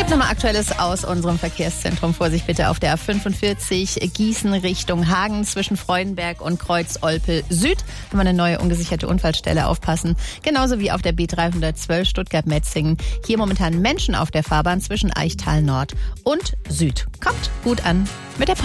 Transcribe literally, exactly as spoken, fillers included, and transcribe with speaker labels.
Speaker 1: gibt nochmal Aktuelles aus unserem Verkehrszentrum. Vorsicht bitte auf der A fünfundvierzig Gießen Richtung Hagen zwischen Freudenberg und Kreuz-Olpe Süd. Haben wir eine neue ungesicherte Unfallstelle, aufpassen. Genauso wie auf der B dreihundertzwölf Stuttgart-Metzingen. Hier momentan Menschen auf der Fahrbahn zwischen Eichtal Nord und Süd. Kommt gut an mit der Pop